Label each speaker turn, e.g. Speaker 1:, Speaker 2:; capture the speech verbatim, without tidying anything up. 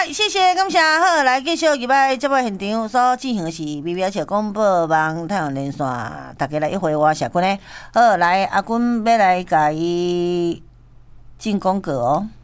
Speaker 1: 谢谢，感谢。好，来继续入来节目现场所进行的是微微笑广播网太阳连线，大家来一回我社群呢。好，来阿君要来甲伊进广告哦。